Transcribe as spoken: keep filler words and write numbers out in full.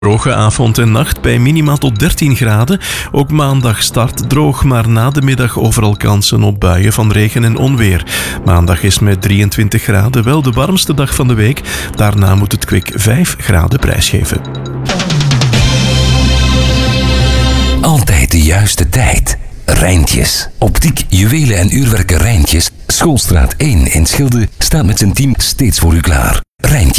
Droge avond en nacht bij minima tot dertien graden. Ook maandag start droog, maar na de middag overal kansen op buien van regen en onweer. Maandag is met drieëntwintig graden wel de warmste dag van de week. Daarna moet het kwik vijf graden prijsgeven. Altijd de juiste tijd. Rijntjes. Optiek, juwelen en uurwerken Rijntjes. Schoolstraat één in Schilde staat met zijn team steeds voor u klaar. Rijntjes.